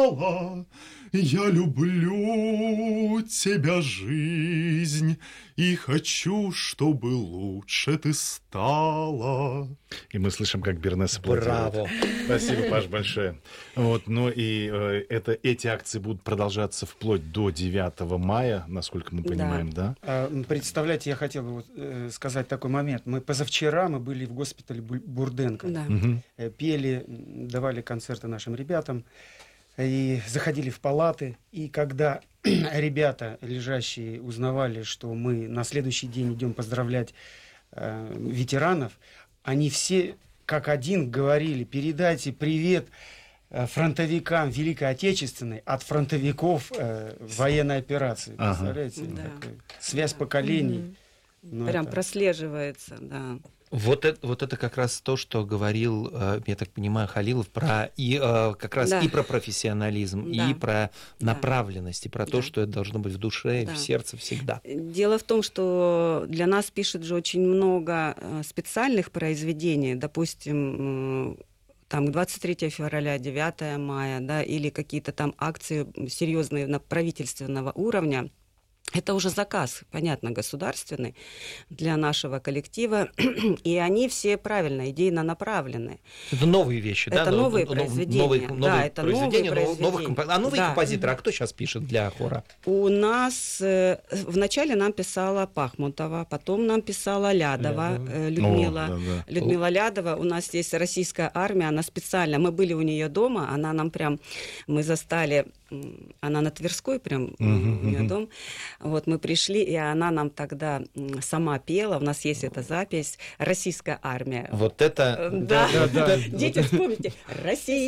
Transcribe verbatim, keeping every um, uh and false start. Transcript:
стала. Я люблю тебя, жизнь, и хочу, чтобы лучше ты стала. И мы слышим, как Бернес аплодирует. Браво! Спасибо, Паш, большое. Вот, ну и э, это, эти акции будут продолжаться вплоть до девятого мая, насколько мы понимаем, да? да? Представляете, я хотел бы вот, э, сказать такой момент. Мы позавчера мы были в госпитале Бурденко. Да. Угу. Пели, давали концерты нашим ребятам. И заходили в палаты, и когда ребята, лежащие, узнавали, что мы на следующий день идем поздравлять э, ветеранов, они все как один говорили: передайте привет э, фронтовикам Великой Отечественной от фронтовиков э, военной операции. Ага. Представляете? Да. Такая связь поколений. Мгм. Ну, Прям это... прослеживается, да. Вот это, вот это как раз то, что говорил, я так понимаю, Халилов про и как раз Да. и про профессионализм, Да. и про Да. направленность, и про Да. то, что это должно быть в душе и Да. в сердце всегда. Дело в том, что для нас пишет же очень много э, специальных произведений, допустим, м, там двадцать третьего февраля, девятого мая, да, или какие-то там акции серьезные на правительственного уровня. Это уже заказ, понятно, государственный для нашего коллектива, и они все правильно, идейно направлены. Это новые вещи, да? Это Но- новые но- произведения. Новые, Да, новые это произведения, новые нов- новых произведения. компо- А новые Да. композиторы, а кто сейчас пишет для хора? У нас э, вначале нам писала Пахмутова, потом нам писала Лядова, Лядова. э, Людмила. О, да, да. Людмила Лядова. У нас есть российская армия, она специально, мы были у нее дома, она нам прям, мы застали, м, она на Тверской прям, Мгм, у нее мгм. дом. Вот мы пришли, и она нам тогда м, сама пела, у нас есть эта запись, российская армия. Вот это... Да, да, да. дети, вспомните, Россия.